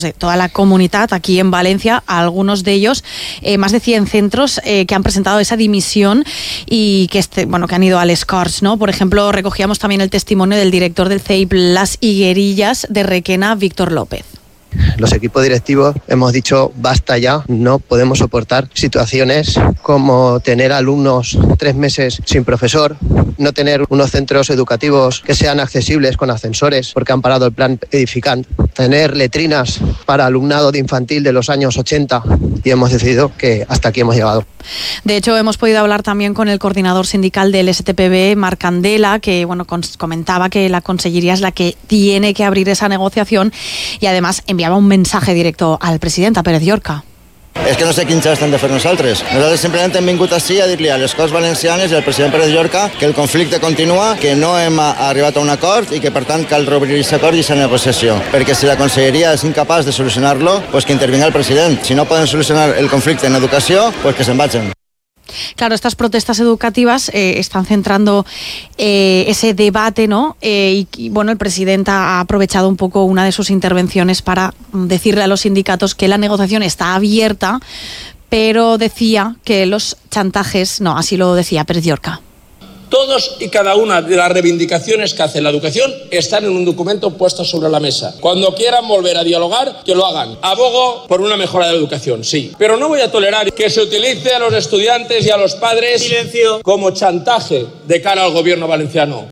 de toda la comunidad aquí en Valencia, algunos de ellos, más de 100 centros que han presentado esa dimisión y que que han ido al Escorts, ¿no? Por ejemplo, recogíamos también el testimonio del director del CEIP Las Higuerillas de Requena, Víctor López. Los equipos directivos hemos dicho basta ya, no podemos soportar situaciones como tener alumnos 3 meses sin profesor, no tener unos centros educativos que sean accesibles con ascensores porque han parado el plan edificante, tener letrinas para alumnado de infantil de los años 80 y hemos decidido que hasta aquí hemos llegado. De hecho, hemos podido hablar también con el coordinador sindical del STPB, Marc Candela, que comentaba que la Consellería es la que tiene que abrir esa negociación y además enviaba un mensaje directo al president, a Pérez Llorca. És que no sé quin gest hem de fer nosaltres. Nosaltres simplement hem vingut així a dir-li a les Corts Valencianes i al president Pérez Llorca que el conflicte continua, que no hem arribat a un acord i que per tant cal reobrir aquest acord i aquesta negociació. Perquè si la Conselleria és incapaç de solucionar-lo, pues que intervinga el president. Si no poden solucionar el conflicte en educació, pues que se'n vagin. Claro, estas protestas educativas están centrando ese debate, ¿no? Y bueno, el presidente ha aprovechado un poco una de sus intervenciones para decirle a los sindicatos que la negociación está abierta, pero decía que los chantajes, no, así lo decía Pérez Llorca. Todos y cada una de las reivindicaciones que hace la educación están en un documento puesto sobre la mesa. Cuando quieran volver a dialogar, que lo hagan. Abogo por una mejora de la educación, sí. Pero no voy a tolerar que se utilice a los estudiantes y a los padres como chantaje de cara al gobierno valenciano.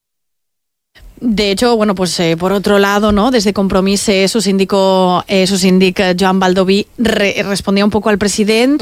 De hecho, bueno, pues por otro lado, ¿no? Desde Compromís, su síndic Joan Baldoví respondía un poco al presidente,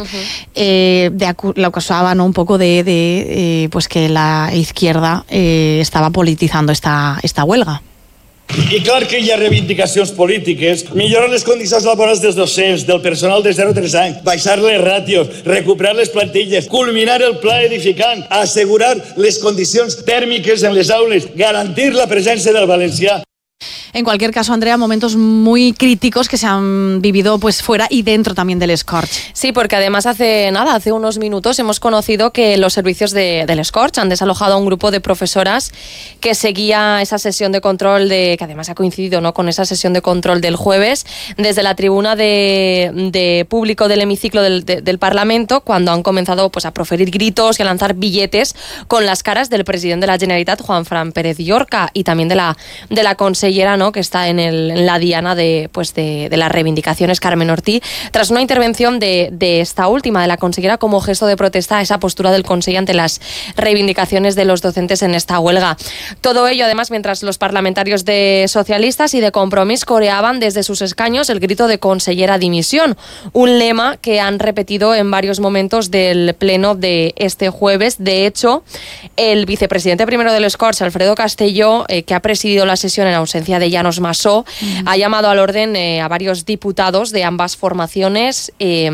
lo acusaba, ¿no? Un poco de pues que la izquierda estaba politizando esta huelga. I clar que hi ha reivindicacions polítiques, millorar les condicions laborals dels docents, del personal de 0 a 3 anys, baixar les ràtios, recuperar les plantilles, culminar el pla edificant, assegurar les condicions tèrmiques en les aules, garantir la presència del valencià. En cualquier caso, Andrea, momentos muy críticos que se han vivido pues fuera y dentro también del Escorts. Sí, porque además hace unos minutos hemos conocido que los servicios del Escorts han desalojado a un grupo de profesoras que seguía esa sesión de control que además ha coincidido, ¿no?, con esa sesión de control del jueves desde la tribuna de público del hemiciclo del Parlamento, cuando han comenzado pues a proferir gritos y a lanzar billetes con las caras del presidente de la Generalitat, Juanfran Pérez Llorca, y también de la consellera, ¿no?, que está en la diana de las reivindicaciones, Carmen Ortí, tras una intervención de esta última, de la consellera, como gesto de protesta a esa postura del Consell ante las reivindicaciones de los docentes en esta huelga. Todo ello, además, mientras los parlamentarios de Socialistas y de Compromís coreaban desde sus escaños el grito de consellera dimisión, un lema que han repetido en varios momentos del pleno de este jueves. De hecho, el vicepresidente primero del Escorts, Alfredo Castelló, que ha presidido la sesión en ausencia de Llanos Massó, ha llamado al orden a varios diputados de ambas formaciones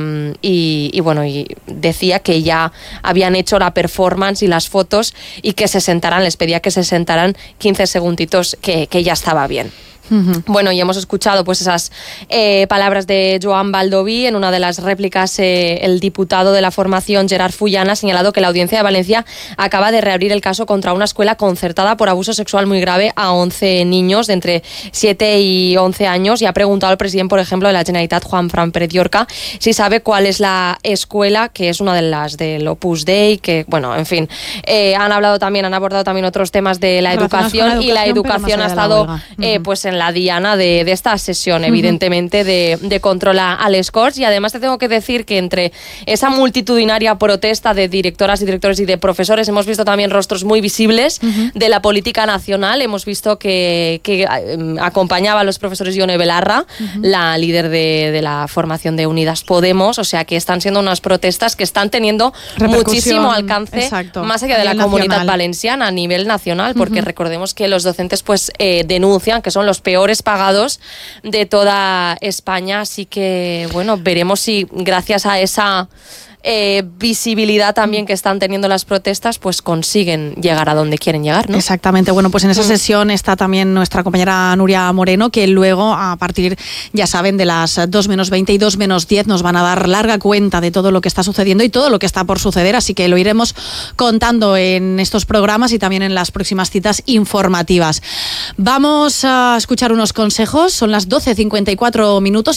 y decía que ya habían hecho la performance y las fotos y que se sentaran, les pedía que se sentaran 15 segunditos, que ya estaba bien. Bueno, y hemos escuchado pues esas palabras de Joan Baldoví. En una de las réplicas, el diputado de la formación, Gerard Fullana, ha señalado que la Audiencia de Valencia acaba de reabrir el caso contra una escuela concertada por abuso sexual muy grave a 11 niños de entre 7 y 11 años y ha preguntado al presidente, por ejemplo, de la Generalitat, Juanfran Pérez Llorca, si sabe cuál es la escuela, que es una de las del Opus Dei, que, bueno, en fin, han abordado también otros temas de la educación, y la educación ha estado pues en la diana de esta sesión, evidentemente, de control al Escorts. Y además te tengo que decir que entre esa multitudinaria protesta de directoras y directores y de profesores hemos visto también rostros muy visibles de la política nacional. Hemos visto que acompañaba a los profesores Ione Belarra, la líder de la formación de Unidas Podemos, o sea que están siendo unas protestas que están teniendo muchísimo alcance, exacto, más allá de la comunidad valenciana, a nivel nacional, porque recordemos que los docentes pues denuncian que son los peores pagados de toda España, así que bueno, veremos si gracias a esa visibilidad también que están teniendo las protestas, pues consiguen llegar a donde quieren llegar, ¿no? Exactamente. Bueno, pues en esa sesión está también nuestra compañera Nuria Moreno, que luego, a partir, ya saben, de las 2 menos 20 y 2 menos 10 nos van a dar larga cuenta de todo lo que está sucediendo y todo lo que está por suceder, así que lo iremos contando en estos programas y también en las próximas citas informativas. Vamos a escuchar unos consejos, son las 12:54 minutos.